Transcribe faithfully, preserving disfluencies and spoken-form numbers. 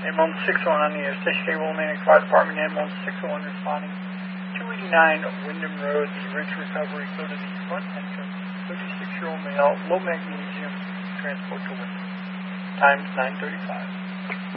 Ambulance six oh one on the air. Station Cable, Manic Fire Department. Ambulance six oh one responding. two eighty-nine Wyndham Road, the Ridge Recovery. Go to the front entrance. thirty-six-year-old male, low magnesium, transport to Wyndham. Time is nine thirty-five.